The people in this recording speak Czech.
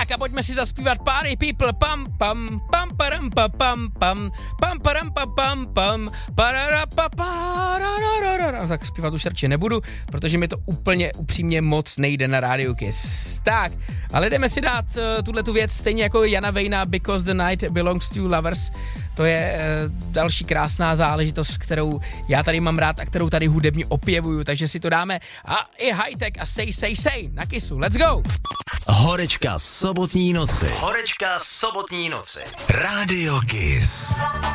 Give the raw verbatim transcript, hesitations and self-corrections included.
Tak a pojďme si zaspívat Party People, pam pam, pam param pam pam pam, pam param pam pam pam, parara pa parara. Tak zpívat už radši nebudu, protože mi to úplně upřímně moc nejde na Radio Kiss. Tak, ale jdeme si dát uh, tuhletu věc stejně jako Jana Vejna, Because the Night Belongs to Lovers. To je uh, další krásná záležitost, kterou já tady mám rád a kterou tady hudebně opěvuju, takže si to dáme. A i Hightech a Say Say Say na Kissu. Let's go! Horečka sobotní noci. Horečka sobotní noci. Radio Kiss.